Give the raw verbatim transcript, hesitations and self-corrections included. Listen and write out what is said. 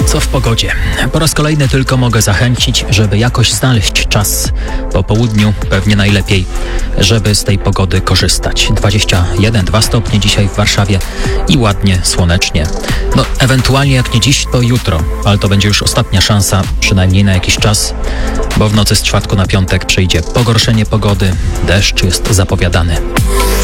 Co w pogodzie? Po raz kolejny tylko mogę zachęcić, żeby jakoś znaleźć czas po południu, pewnie najlepiej, żeby z tej pogody korzystać. dwadzieścia jeden, dwa stopnie dzisiaj w Warszawie i ładnie, słonecznie. No, ewentualnie jak nie dziś, to jutro, ale to będzie już ostatnia szansa, przynajmniej na jakiś czas, bo w nocy z czwartku na piątek przyjdzie pogorszenie pogody, deszcz jest zapowiadany.